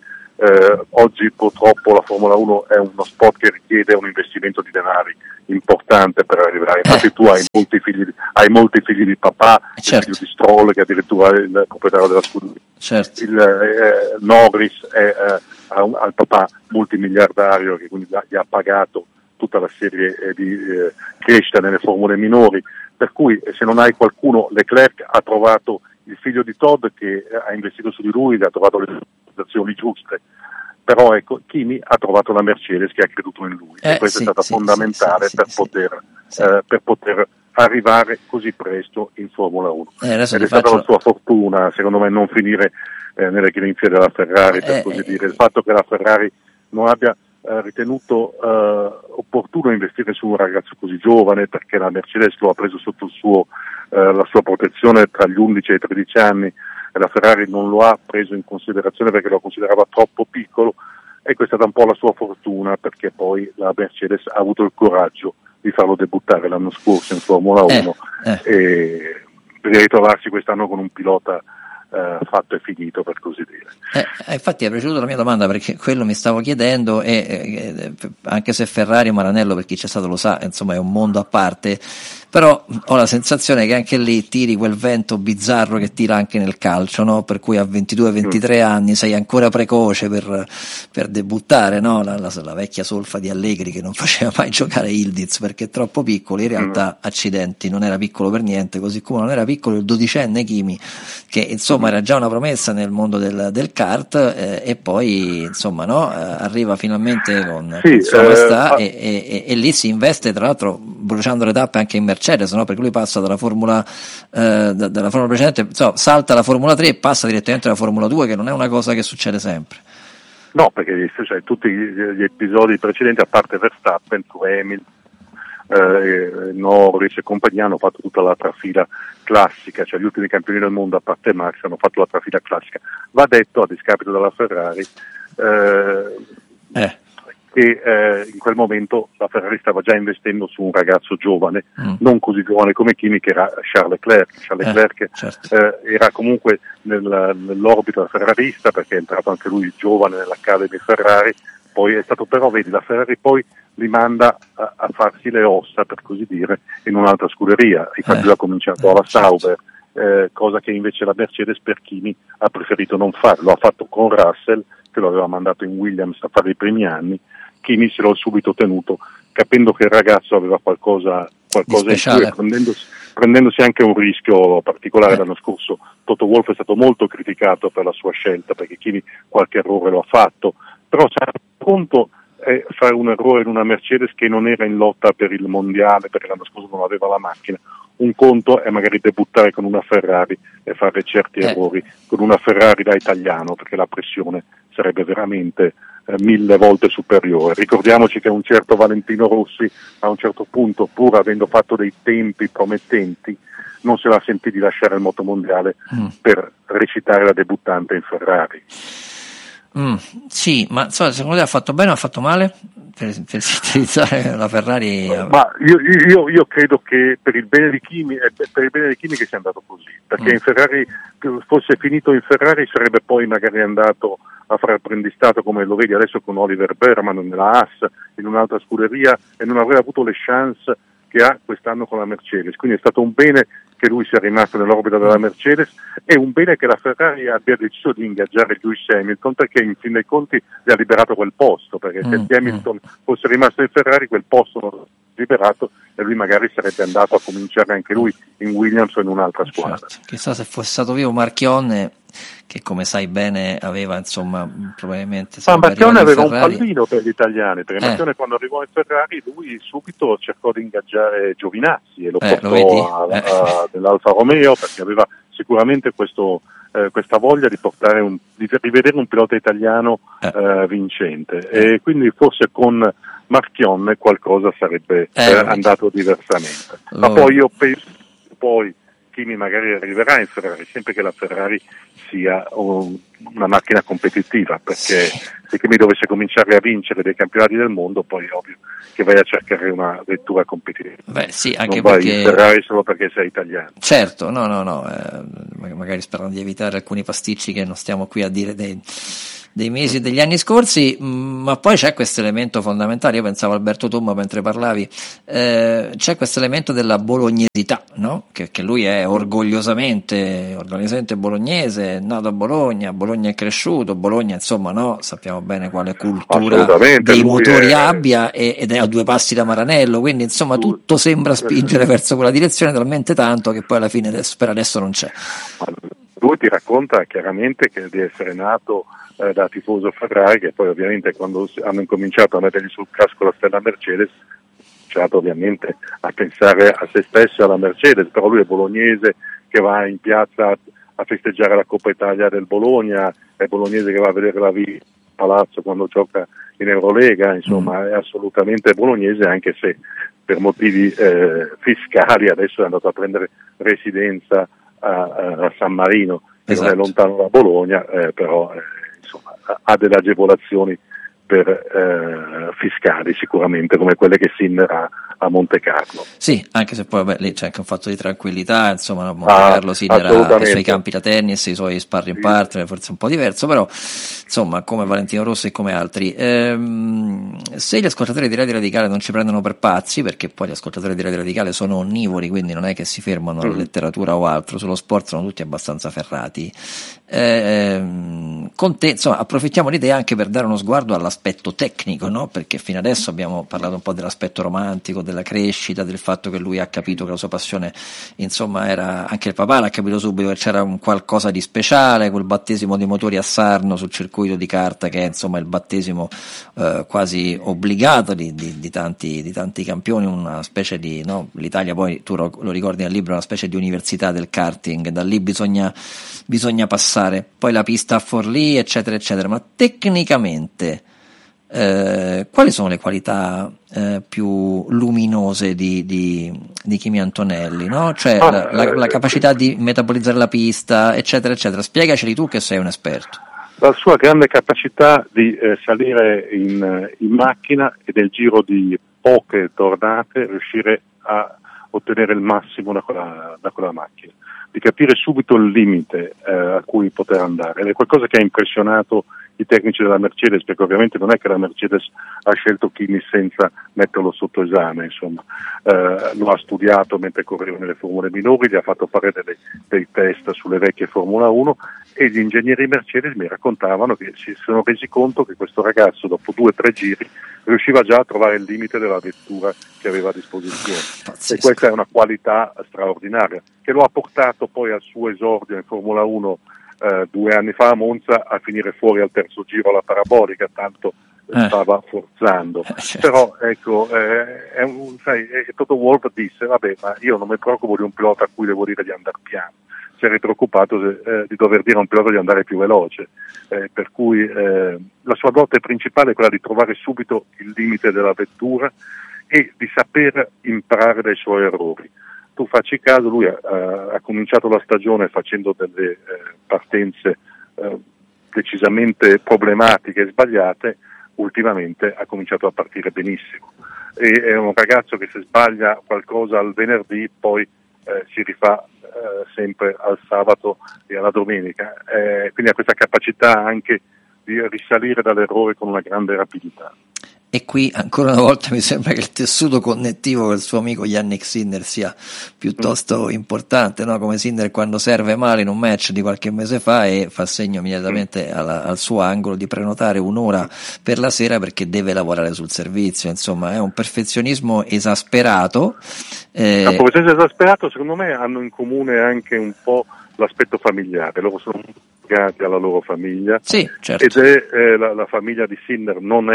oggi purtroppo la Formula 1 è uno sport che richiede un investimento di denari importante per arrivare. Infatti tu hai molti figli di papà, certo. Il figlio di Stroll che addirittura è il proprietario della scuderia, certo. Norris ha al papà multimiliardario che quindi gli ha pagato tutta la serie di crescita nelle formule minori, per cui se non hai qualcuno, Leclerc ha trovato il figlio di Todd che ha investito su di lui, ha trovato le situazioni giuste, però ecco, Kimi ha trovato la Mercedes che ha creduto in lui e questo è stato fondamentale per poter arrivare così presto in Formula 1 ed è stata la sua fortuna, secondo me, non finire nelle grinfie della Ferrari, per così dire. Il fatto che la Ferrari non abbia ritenuto opportuno investire su un ragazzo così giovane, perché la Mercedes lo ha preso sotto la sua protezione tra gli 11 e i 13 anni e la Ferrari non lo ha preso in considerazione perché lo considerava troppo piccolo, e questa è stata un po' la sua fortuna, perché poi la Mercedes ha avuto il coraggio di farlo debuttare l'anno scorso in Formula 1 e di ritrovarsi quest'anno con un pilota fatto e finito, per così dire. Infatti è piaciuta la mia domanda, perché quello mi stavo chiedendo, e anche se Ferrari Maranello, per chi c'è stato lo sa, insomma è un mondo a parte, però ho la sensazione che anche lì tiri quel vento bizzarro che tira anche nel calcio, no? Per cui a 22-23 anni sei ancora precoce per debuttare, no? La vecchia solfa di Allegri che non faceva mai giocare Ildiz perché è troppo piccolo, in realtà accidenti, non era piccolo per niente, così come non era piccolo il 12enne Kimi, che insomma era già una promessa nel mondo del kart, e poi insomma arriva finalmente con il suo maestà, e lì si investe, tra l'altro bruciando le tappe anche in Mercedes, no? Perché lui passa dalla Formula precedente, salta la Formula 3 e passa direttamente alla Formula 2, che non è una cosa che succede sempre. No, perché tutti gli episodi precedenti, a parte Verstappen, su Hamilton, Norris e compagnia, hanno fatto tutta la trafila classica, cioè gli ultimi campioni del mondo a parte Max hanno fatto la trafila classica. Va detto, a discapito della Ferrari, che in quel momento la Ferrari stava già investendo su un ragazzo giovane, non così giovane come Kimi, che era Charles Leclerc. Certo. Era comunque nell'orbita ferrarista, perché è entrato anche lui giovane nell'Academy Ferrari, poi è stato, però vedi, la Ferrari poi li manda a farsi le ossa, per così dire, in un'altra scuderia. Infatti lui ha cominciato alla Sauber, cosa che invece la Mercedes per Kimi ha preferito non fare. Lo ha fatto con Russell, che lo aveva mandato in Williams a fare i primi anni. Kimi se l'ho subito tenuto, capendo che il ragazzo aveva qualcosa in più, prendendosi anche un rischio particolare. L'anno scorso Toto Wolff è stato molto criticato per la sua scelta, perché Kimi qualche errore lo ha fatto, però c'è un conto è fare un errore in una Mercedes che non era in lotta per il mondiale, perché l'anno scorso non aveva la macchina. Un conto è magari debuttare con una Ferrari e fare certi errori con una Ferrari da italiano, perché la pressione sarebbe veramente 1000 volte superiore. Ricordiamoci che un certo Valentino Rossi a un certo punto, pur avendo fatto dei tempi promettenti, non se la sentì di lasciare il motomondiale per recitare la debuttante in Ferrari. Sì, ma secondo te ha fatto bene o ha fatto male per sintetizzare la Ferrari? Ma io credo che per il bene di Kimi che sia andato così, perché in Ferrari, fosse finito in Ferrari, sarebbe poi magari andato a fare apprendistato, come lo vedi adesso con Oliver Berman nella Haas, in un'altra scuderia, e non avrebbe avuto le chance che ha quest'anno con la Mercedes. Quindi è stato un bene che lui sia rimasto nell'orbita della Mercedes, e un bene che la Ferrari abbia deciso di ingaggiare Lewis Hamilton, perché in fin dei conti gli ha liberato quel posto, perché se Hamilton fosse rimasto in Ferrari quel posto non liberato, e lui magari sarebbe andato a cominciare anche lui in Williams o in un'altra squadra. Certo. Chissà se fosse stato vivo Marchionne, che come sai bene aveva, insomma, probabilmente... Ma Marchionne aveva un pallino per gli italiani, perché Marchionne quando arrivò in Ferrari lui subito cercò di ingaggiare Giovinazzi e lo portò dell'Alfa Romeo, perché aveva sicuramente questa voglia di rivedere un pilota italiano vincente, e quindi forse con Marchionne qualcosa sarebbe andato diversamente. Ma poi io penso Kimi magari arriverà in Ferrari, sempre che la Ferrari sia una macchina competitiva, perché se Kimi dovesse cominciare a vincere dei campionati del mondo, poi è ovvio che vai a cercare una vettura competitiva. Beh, sì, anche non vai perché in Ferrari solo perché sei italiano. certo, no, magari sperando di evitare alcuni pasticci che non stiamo qui a dire dei mesi e degli anni scorsi, ma poi c'è questo elemento fondamentale. Io pensavo, Alberto Tomba, mentre parlavi, c'è questo elemento della bolognesità, no? Che lui è orgogliosamente bolognese, è nato a Bologna è cresciuto, Bologna, insomma, no? Sappiamo bene quale cultura dei motori abbia, ed è a 2 passi da Maranello, quindi insomma tutto sembra spingere verso quella direzione, talmente tanto che poi alla fine per adesso non c'è. Lui ti racconta chiaramente che di essere nato da tifoso Ferrari, che poi ovviamente quando hanno incominciato a mettergli sul casco la stella Mercedes, c'è ovviamente a pensare a se stesso e alla Mercedes, però lui è bolognese che va in piazza a festeggiare la Coppa Italia del Bologna, è bolognese che va a vedere la vita Palazzo quando gioca in Eurolega, insomma è assolutamente bolognese, anche se per motivi fiscali adesso è andato a prendere residenza a San Marino, che non è lontano da Bologna, però insomma ha delle agevolazioni fiscali sicuramente, come quelle che Sinner ha a Monte Carlo. Sì, anche se poi lì c'è anche un fatto di tranquillità, insomma, a Monte Carlo Sinner ha i suoi campi da tennis, i suoi sparring partner, forse un po' diverso, però insomma come Valentino Rossi e come altri. Se gli ascoltatori di Radio Radicale non ci prendono per pazzi, perché poi gli ascoltatori di Radio Radicale sono onnivori, quindi non è che si fermano alla letteratura o altro, sullo sport sono tutti abbastanza ferrati, con te insomma approfittiamo di te anche per dare uno sguardo all'aspetto tecnico, no? Perché fino adesso abbiamo parlato un po' dell'aspetto romantico, della crescita, del fatto che lui ha capito che la sua passione, insomma, era, anche il papà l'ha capito subito, che c'era un qualcosa di speciale, quel battesimo dei motori a Sarno sul circuito di karta, che è insomma il battesimo quasi obbligato di tanti campioni, una specie di, no? L'Italia poi, tu lo ricordi nel libro, una specie di università del karting, da lì bisogna passare, poi la pista a Forlì, eccetera eccetera, ma tecnicamente quali sono le qualità più luminose di Kimi Antonelli, no? Cioè la capacità di metabolizzare la pista, eccetera eccetera, spiegaceli tu che sei un esperto. La sua grande capacità di salire in macchina e nel giro di poche tornate riuscire a ottenere il massimo da quella macchina, di capire subito il limite a cui poter andare, ed è qualcosa che ha impressionato i tecnici della Mercedes, perché ovviamente non è che la Mercedes ha scelto Kimi senza metterlo sotto esame, insomma, lo ha studiato mentre correva nelle formule minori, gli ha fatto fare dei test sulle vecchie Formula 1, e gli ingegneri Mercedes mi raccontavano che si sono resi conto che questo ragazzo dopo 2 o 3 giri riusciva già a trovare il limite della vettura che aveva a disposizione. Pazzesco. E questa è una qualità straordinaria che lo ha portato poi al suo esordio in Formula 1 2 anni fa a Monza, a finire fuori al terzo giro alla parabolica, tanto stava forzando. Certo. Però ecco, Toto Wolff disse: vabbè, ma io non mi preoccupo di un pilota a cui devo dire di andare piano, sarei preoccupato di dover dire a un pilota di andare più veloce, per cui la sua dote principale è quella di trovare subito il limite della vettura e di saper imparare dai suoi errori. Tu facci caso, lui ha cominciato la stagione facendo delle partenze decisamente problematiche e sbagliate, ultimamente ha cominciato a partire benissimo. E è un ragazzo che se sbaglia qualcosa al venerdì poi si rifà sempre al sabato e alla domenica, quindi ha questa capacità anche di risalire dall'errore con una grande rapidità. E qui ancora una volta mi sembra che il tessuto connettivo con il suo amico Yannick Sinner sia piuttosto importante, no? Come Sinner quando serve male in un match di qualche mese fa e fa segno immediatamente al suo angolo di prenotare un'ora per la sera perché deve lavorare sul servizio, insomma è un perfezionismo esasperato. Il perfezionismo esasperato secondo me hanno in comune anche un po' l'aspetto familiare, loro sono legati alla loro famiglia, sì, certo. Ed è la famiglia di Sinner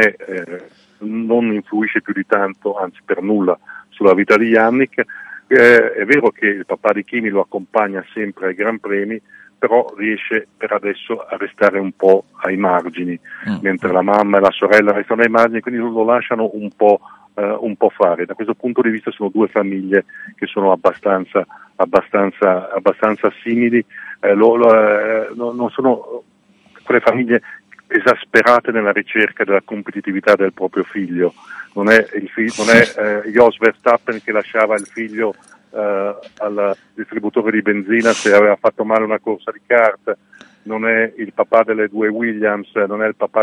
non influisce più di tanto, anzi per nulla, sulla vita di Yannick. È vero che il papà di Kimi lo accompagna sempre ai Gran Premi, però riesce per adesso a restare un po' ai margini, mentre la mamma e la sorella restano ai margini, quindi lo lasciano un po' fare. Da questo punto di vista sono 2 famiglie che sono abbastanza abbastanza simili, non sono quelle famiglie esasperate nella ricerca della competitività del proprio figlio. Non è Jos Verstappen che lasciava il figlio al distributore di benzina se aveva fatto male una corsa di kart, non è il papà delle due Williams, non è il papà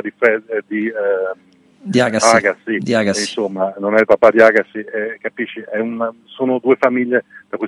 di Agassi, insomma, non è il papà di Agassi, capisci? Sono due famiglie da